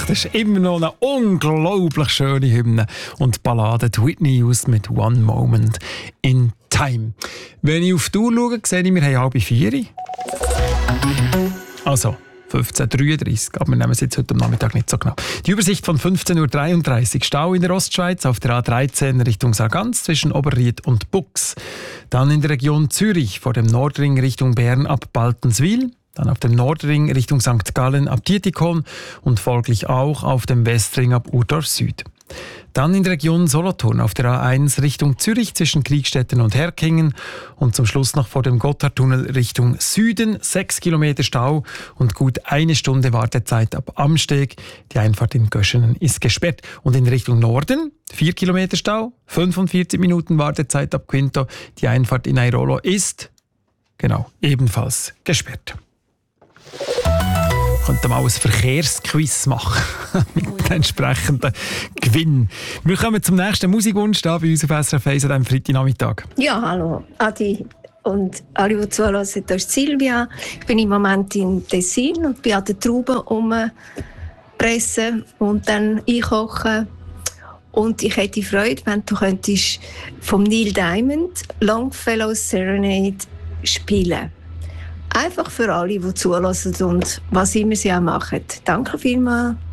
Das ist immer noch eine unglaublich schöne Hymne und Ballade. Whitney Houston mit «One Moment in Time». Wenn ich auf die Uhr schaue, sehe ich, wir haben 3:30. Also 15:33 Uhr, aber wir nehmen es jetzt heute am Nachmittag nicht so genau. Die Übersicht von 15:33 Uhr. Stau in der Ostschweiz auf der A13 Richtung Sargans zwischen Oberried und Bux. Dann in der Region Zürich vor dem Nordring Richtung Bern ab Baltenswil. Dann auf dem Nordring Richtung St. Gallen ab Dietikon und folglich auch auf dem Westring ab Urdorf Süd. Dann in der Region Solothurn auf der A1 Richtung Zürich zwischen Kriegstetten und Herkingen und zum Schluss noch vor dem Gotthardtunnel Richtung Süden 6 Kilometer Stau und gut 1 Stunde Wartezeit ab Amsteg. Die Einfahrt in Göschenen ist gesperrt. Und in Richtung Norden 4 Kilometer Stau, 45 Minuten Wartezeit ab Quinto. Die Einfahrt in Airolo ist ebenfalls gesperrt. Könnte mal ein Verkehrsquiz machen mit dem entsprechenden Gewinn. Wir kommen zum nächsten Musikwunsch da bei uns auf SRF 1 an diesem Freitagnachmittag. Ja, hallo Adi und alle, die zuhören, das ist Silvia. Ich bin im Moment in Tessin und bin an den Trauben umpressen und dann einkochen. Und ich hätte Freude, wenn du könntest vom Neil Diamond Longfellow's Serenade spielen. Einfach für alle, die zuhören und was immer sie auch machen. Danke vielmals.